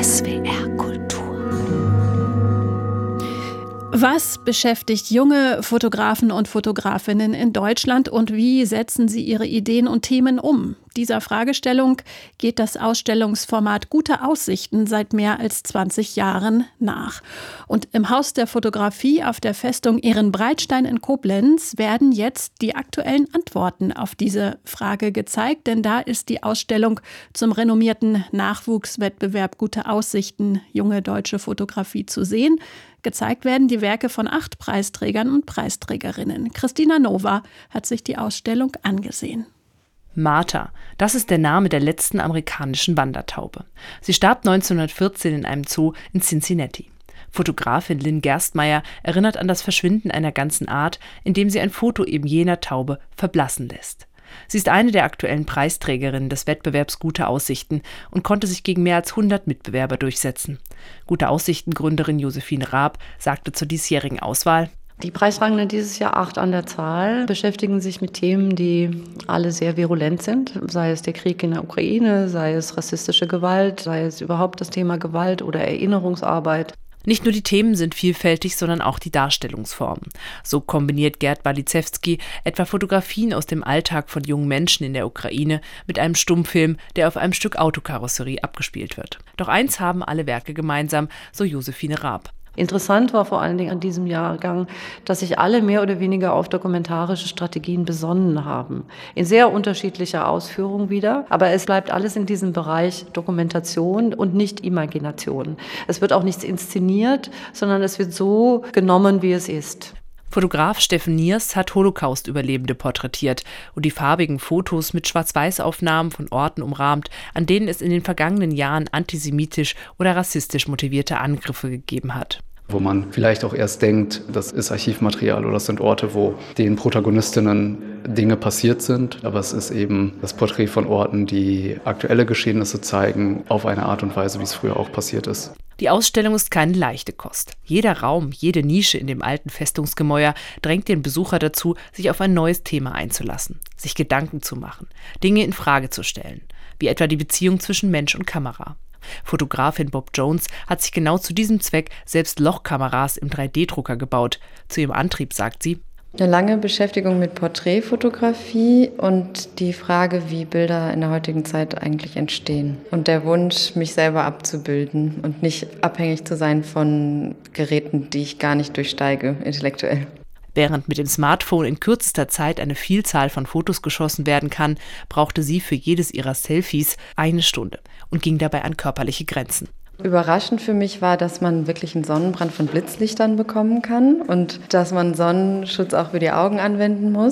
SWR Kultur. Was beschäftigt junge Fotografen und Fotografinnen in Deutschland und wie setzen sie ihre Ideen und Themen um? Dieser Fragestellung geht das Ausstellungsformat Gute Aussichten seit mehr als 20 Jahren nach. Und im Haus der Fotografie auf der Festung Ehrenbreitstein in Koblenz werden jetzt die aktuellen Antworten auf diese Frage gezeigt, denn da ist die Ausstellung zum renommierten Nachwuchswettbewerb Gute Aussichten, junge deutsche Fotografie zu sehen. Gezeigt werden die Werke von 8 Preisträgern und Preisträgerinnen. Christina Nova hat sich die Ausstellung angesehen. Martha, das ist der Name der letzten amerikanischen Wandertaube. Sie starb 1914 in einem Zoo in Cincinnati. Fotografin Lynn Gerstmeier erinnert an das Verschwinden einer ganzen Art, indem sie ein Foto eben jener Taube verblassen lässt. Sie ist eine der aktuellen Preisträgerinnen des Wettbewerbs Gute Aussichten und konnte sich gegen mehr als 100 Mitbewerber durchsetzen. Gute Aussichten-Gründerin Josephine Raab sagte zur diesjährigen Auswahl: Die Preisrangenden dieses Jahr 8 an der Zahl beschäftigen sich mit Themen, die alle sehr virulent sind. Sei es der Krieg in der Ukraine, sei es rassistische Gewalt, sei es überhaupt das Thema Gewalt oder Erinnerungsarbeit. Nicht nur die Themen sind vielfältig, sondern auch die Darstellungsformen. So kombiniert Gerd Waliszewski etwa Fotografien aus dem Alltag von jungen Menschen in der Ukraine mit einem Stummfilm, der auf einem Stück Autokarosserie abgespielt wird. Doch eins haben alle Werke gemeinsam, so Josephine Raab. Interessant war vor allen Dingen an diesem Jahrgang, dass sich alle mehr oder weniger auf dokumentarische Strategien besonnen haben. In sehr unterschiedlicher Ausführung wieder, aber es bleibt alles in diesem Bereich Dokumentation und nicht Imagination. Es wird auch nichts inszeniert, sondern es wird so genommen, wie es ist. Fotograf Steffen Niers hat Holocaust-Überlebende porträtiert und die farbigen Fotos mit Schwarz-Weiß-Aufnahmen von Orten umrahmt, an denen es in den vergangenen Jahren antisemitisch oder rassistisch motivierte Angriffe gegeben hat. Wo man vielleicht auch erst denkt, das ist Archivmaterial oder das sind Orte, wo den Protagonistinnen Dinge passiert sind. Aber es ist eben das Porträt von Orten, die aktuelle Geschehnisse zeigen, auf eine Art und Weise, wie es früher auch passiert ist. Die Ausstellung ist keine leichte Kost. Jeder Raum, jede Nische in dem alten Festungsgemäuer drängt den Besucher dazu, sich auf ein neues Thema einzulassen, sich Gedanken zu machen, Dinge in Frage zu stellen, wie etwa die Beziehung zwischen Mensch und Kamera. Fotografin Bob Jones hat sich genau zu diesem Zweck selbst Lochkameras im 3D-Drucker gebaut. Zu ihrem Antrieb sagt sie: Eine lange Beschäftigung mit Porträtfotografie und die Frage, wie Bilder in der heutigen Zeit eigentlich entstehen. Und der Wunsch, mich selber abzubilden und nicht abhängig zu sein von Geräten, die ich gar nicht durchsteige, intellektuell. Während mit dem Smartphone in kürzester Zeit eine Vielzahl von Fotos geschossen werden kann, brauchte sie für jedes ihrer Selfies 1 Stunde und ging dabei an körperliche Grenzen. Überraschend für mich war, dass man wirklich einen Sonnenbrand von Blitzlichtern bekommen kann und dass man Sonnenschutz auch für die Augen anwenden muss.